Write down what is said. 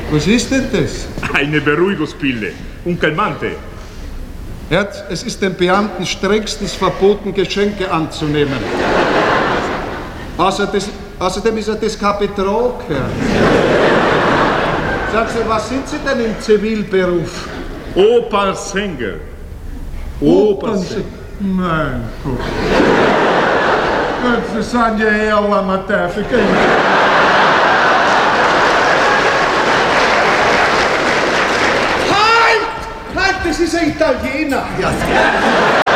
Was ist denn das? Eine Beruhigungspille. Un calmante. Herz, es ist den Beamten strengstens verboten, Geschenke anzunehmen. Außerdem ist er das kein Betrug, Herr. Sagen Sie, was sind Sie denn im Zivilberuf? Opernsänger. Opernsänger. Mein Gott. Das sind ja eher Amateurficker. Halt! Halt, das ist ein Italiener! Ja.